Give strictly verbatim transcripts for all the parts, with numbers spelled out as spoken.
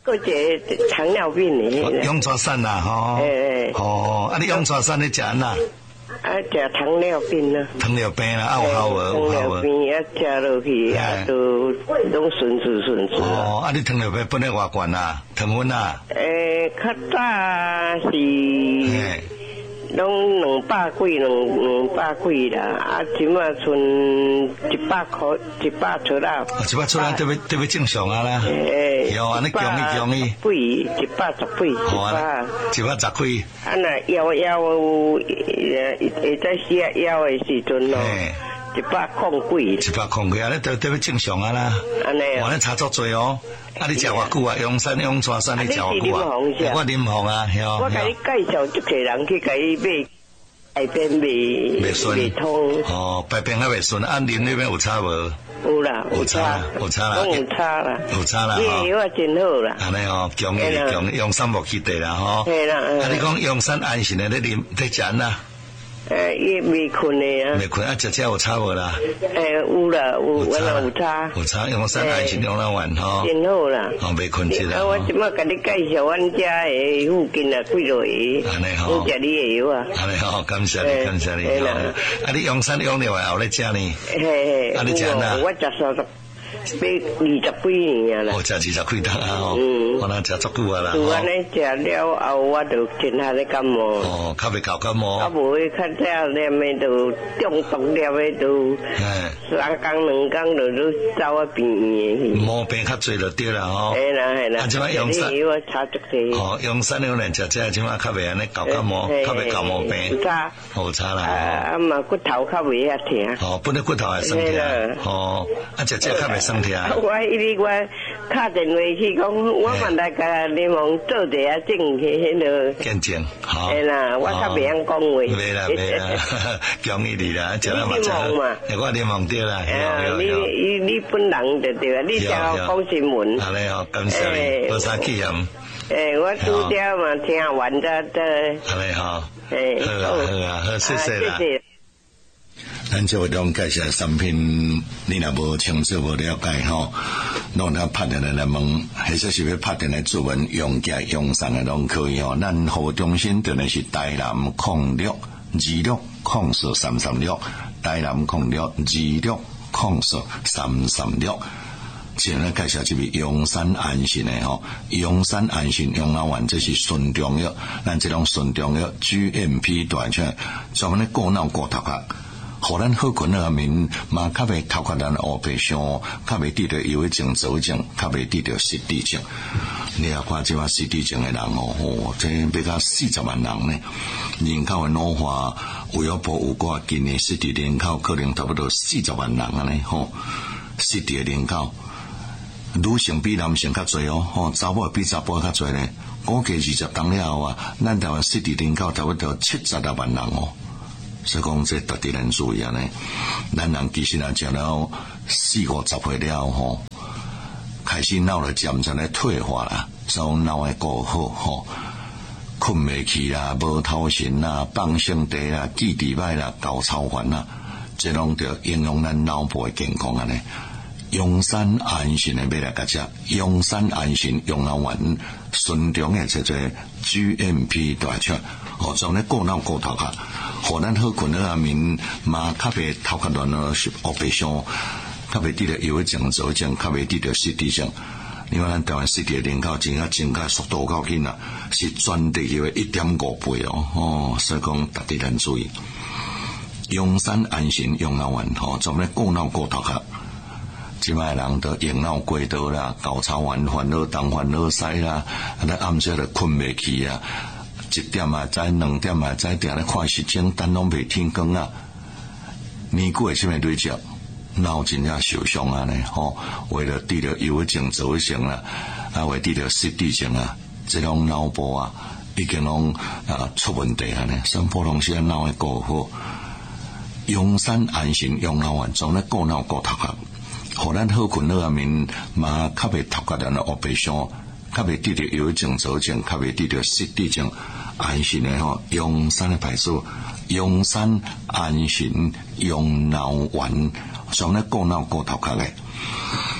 个一个糖尿病的。 用错山啦，吼。 诶诶。 哦，啊，你用错山你食安啦？ 啊，食糖尿病啦。 糖尿病啦，啊有效无？ 糖尿病啊，食落去啊，都拢顺顺顺顺。 哦，啊，你糖尿病本来偌悬啊？糖分啊？ 诶，较早是。拢两百几，两两百几啦，啊，即马剩一百块，一百出啦。 一百出啦，特别特别正常啊啦。 诶， 有安尼强伊强伊。 几，一百十几。 好啊，一百十几。 啊，那腰腰有，会会在写腰的时阵咯。一百空几。一百空几啊，你特特别正常啊啦。 安尼啊。 我咧差足多哦。啊！你食偌久啊？阳山、阳川山，你食偌久啊？我啉红啊， 我甲你介绍，足多人去甲伊买，排便未未顺，通。 哦，排便还未顺，啊，恁那边有差无？ 有啦， 有差，有差啦， 有差啦， 有差啦。 你药啊真好啦。 安尼哦，强义强，阳山木去地啦吼。 系啦。 啊，你讲阳山安神的咧啉咧食啦？ 诶，伊未困的啊。 未困啊，食食有差无啦？ 诶，有啦，有，有啦，有差。 有差，阳山安神养老院吼。 真好啦。 哦，未困起啦。 啊，我即马甲你介绍阮家的附近啊，几落个。 安尼吼。 我食你的药啊。 安尼吼，感谢你，感谢你。系啦。啊，你阳山养了后咧食呢？ 嘿嘿。 啊，你食哪？ 我食三十。买二十几年啊啦！ 我食二十几单啊吼，我那食足久啊啦。 就安尼食了后，我就真下咧感冒。 哦，较袂搞感冒。 啊，无去较早念的就中毒了的就，三工两工就都走啊病院去。 毛病较侪就对啦吼。 系啦系啦。 啊，即摆阳山药差足济。 哦，阳山那人食食，即摆较袂安尼搞感冒，较袂搞毛病。 有差。 有差啦。 啊嘛骨头较袂遐疼。 哦，本来骨头会酸疼。哦，啊食食较袂酸疼。 我伊哩我打电话去讲，我嘛来甲你忙做一下证去迄落见证，好。 系啦，我较袂晓讲话。 袂啦袂啦，恭喜你啦，食了嘛食。我你忙对啦。 你你你本人就对啊，你正好讲新闻。 好嘞哦，感谢你，多啥气人。 诶，我拄则嘛听完的的。 好嘞哈。 诶， 好啊好啊好，谢谢啦。 谢谢。 咱这位拢介绍产品，你若无清楚无了解吼，拢咱拍电来来问，或者是要拍电来做文用价用上的拢可以吼。咱服务中心定的是台南控六二六控四三三六，台南控六二六控四三三六。现在介绍这位阳山安信的吼，阳山安信养老院这是纯中药，咱这种纯中药 G M P 大出，专门咧过脑过头壳。互咱好困难面，嘛较袂头壳咱黑白相，较袂得到忧郁症、躁郁症，较袂得到失智症。你也看即话失智症的人哦，吼，这要到四十万人呢，人口的老化，有一部有寡今年失智人口可能差不多四十万人啊呢，吼，失智人口，女性比男性较侪哦，吼，查某比查甫较侪呢。估计二十当了后啊，咱台湾失智人口差不多七十六万人哦。所以讲，这特别人注意啊！呢，咱人其实啊，食了四五十岁了吼，开始脑了渐渐咧退化啦，所以脑会过好吼，困袂去啦，无头神啦，放性低啦，记忆歹啦，高超烦啦，这拢着影响咱脑部的健康啊！呢，阳山安信的要来甲只，阳山安信养老院顺中的这个 G M P 大出，哦，从咧过脑过头壳。互咱好困难面嘛，较袂头壳乱了是黑白相，较袂得到忧郁症、躁郁症，较袂得到失智症。因为咱台湾失智人口增加增加速度够紧啦，是全地球的一点五倍哦。哦，所以讲特别咱注意。阳山安信养老院吼，专门过脑过头壳，即摆人都用脑过度啦，高超烦烦恼、东烦恼西啦，啊，咱暗时就困袂去啊。一点啊，在两点啊，在定咧看时钟，等拢袂天光啊。年久诶，什么累积，脑真正受伤啊呢？吼，为了得了忧郁症、躁郁症啦，啊，为得了失智症啊，这种脑部啊，已经拢啊出问题啊呢。所以普通时脑会过好。阳山安信养老院总咧过脑过头壳，互咱好困难面嘛，较袂头壳咱黑白相，较袂得到忧郁症、躁郁症，较袂得到失智症。安信的吼，阳山的牌子，阳山安信养老院，上咧过脑过头壳的。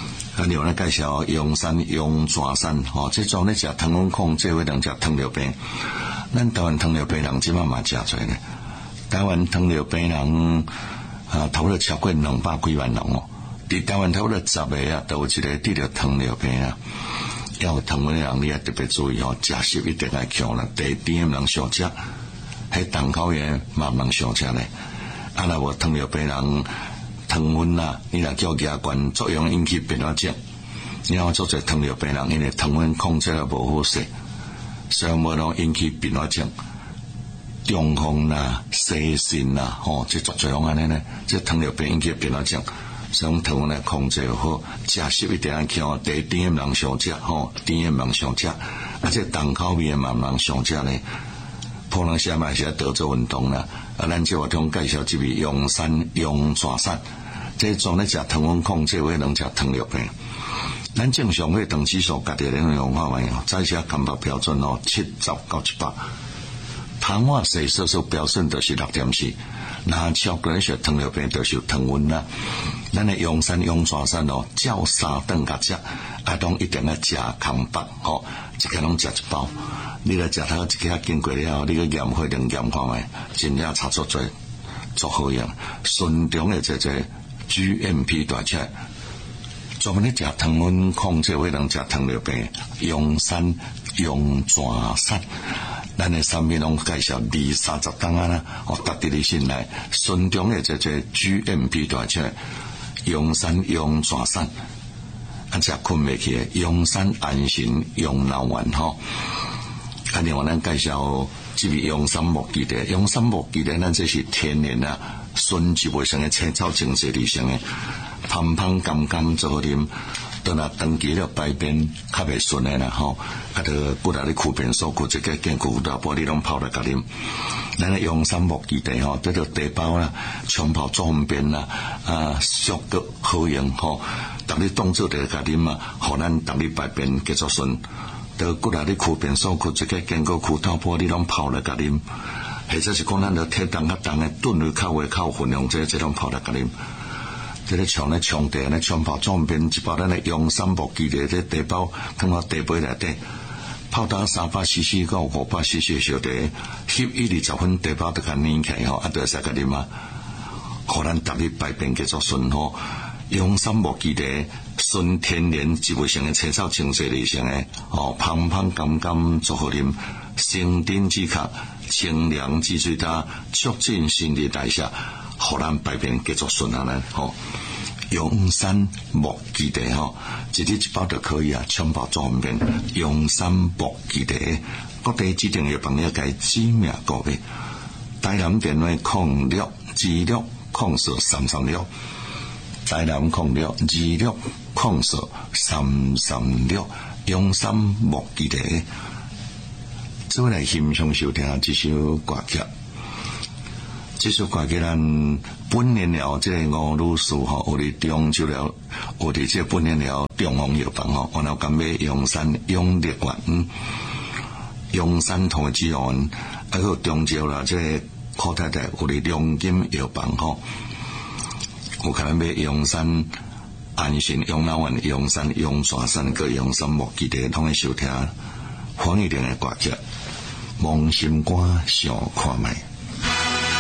啊，另外介绍阳山、阳爪山，吼、哦，这种咧食糖温控制会能食糖尿病。咱台湾糖尿病人即摆嘛食侪咧，台湾糖尿病人啊，头了超过两百几万人哦。伫台湾头了十个啊，都有一个得着糖尿病啊。要有糖温的人，你也特别注意哦，食食一定要强啦，低甜人少食，迄重口味嘛毋通少食咧。啊，若无糖尿病人。糖分啦，你若叫牙关作用引起并发症，然后做者糖尿病人因为糖分控制得无好势，所以无能引起并发症、中风啦、失神啦，吼，即作用安尼呢，即糖尿病引起并发症，所以糖分来控制好，食食一定要强，低甜人少食，吼，甜人少食，啊，即重口味嘛人少食咧。普通下嘛是要多做运动啦，啊，咱即话中介绍即位阳山、阳爪山。这种咧食糖分控制会能食糖尿病。咱正常血糖指数家己咧用看卖哦，再写肝白标准哦，七十到一百。糖化血色素标准就是六点四，那超过咧是糖尿病就是糖分啦。咱的阳山、阳爪山哦，照三顿甲食，啊，拢一定要食康白吼，一个拢食一包。你来食头一个经过了后，你个验血量验看卖，真正差足多，足好用。顺中的这这。G M P 大车，专门咧食糖分控制会能食糖尿病，阳山、阳爪山，咱的上面拢介绍二三十档啊啦，哦，搭伫你心内，顺中的这这 G M P 大车，阳山、阳爪山，啊，只困袂起的，阳山安神、阳老丸吼，啊，另外咱介绍即位阳山木基地，阳山木基地，咱这是天然啊。纯植物性的青草精细类型的，香香甘甘做好啉，倒若长期了排便较袂顺的啦吼，啊，着骨力咧苦便所苦一个健骨大玻璃拢泡来甲啉。咱咧阳山木基地吼，得着茶包啦、冲泡做方便啦，啊，俗个好用吼，逐日当做着甲啉啊，互咱逐日排便继续顺。着骨力咧苦便所苦一个健骨苦大玻璃拢泡来甲啉。或者是讲咱着体重较重诶，吨位较为较分量，这这种泡来甲啉。这个像咧冲茶咧冲泡装边一包，咱咧阳山木基地这茶包，放到茶杯内底，泡到三百 C C 到五百 C C 小茶，吸一二十分茶包就甲粘起吼，啊，着会使甲啉啊，互咱逐日排便继续顺吼。阳山木基地纯天然植物性诶青草精细类型诶，哦，香香甘甘足好啉，生丁止咳。清凉止水它促进新陈代谢，互咱排便继续顺下来吼。阳山木基地吼，一日一包就可以啊，冲泡做方便。阳山木基地，各地指定药房了解知名个别。台南电话零六二六零四三三六，台南零六二六零四三三六，阳山木基地。做来欣赏收听这首歌曲，这首歌曲咱本年了，这个吴女士吼，有伫中秋了，有伫这本年了中央药房吼，然后甲买阳山永乐园、阳山投资园，还有中秋啦，这个柯太太有伫龙金药房吼，有甲咱买阳山安神、阳老园、阳山、阳山山个阳山木基地，通去收听黄义玲的歌曲。梦心歌想看卖。